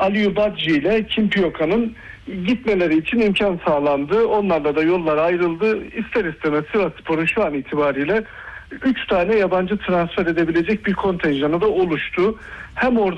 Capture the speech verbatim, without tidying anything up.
Aliyu Badji ile Kim Piyoka'nın gitmeleri için imkan sağlandı. Onlarla da yollar ayrıldı. İster istemez Sivasspor'un şu an itibariyle üç tane yabancı transfer edebilecek bir kontenjanı da oluştu. Hem orada